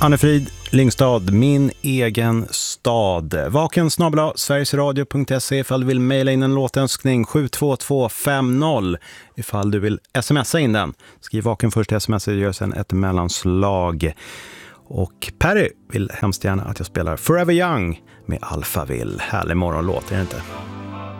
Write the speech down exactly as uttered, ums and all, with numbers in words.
Anne-Frid Lyngstad, min egen stad. Vaken snabel-a sverigesradio punkt se ifall du vill mejla in en låtönskning sju två två fem noll. Ifall du vill smsa in den. Skriv vaken först i sms och gör sen ett mellanslag. Och Perry vill hemskt gärna att jag spelar Forever Young med Alphaville. Härlig morgonlåt, är det inte?